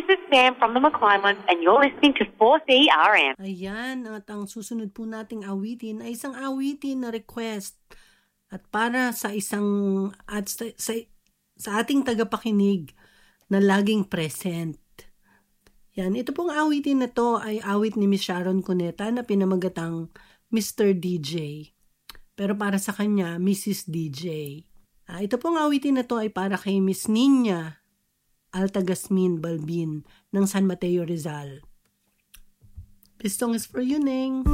is Sam from the Maclimans and you're listening to 4CRM. Ayan, at ang susunod po nating awitin ay isang awitin na request at para sa sa ating tagapakinig na laging present. Yan, ito pong awitin na to ay awit ni Miss Sharon Cuneta na pinamagatang Mr. DJ. Pero para sa kanya, Mrs. DJ. Ito pong awitin na to ay para kay Miss Nina Altagasmin Balbin ng San Mateo, Rizal. This song is for you, Ning.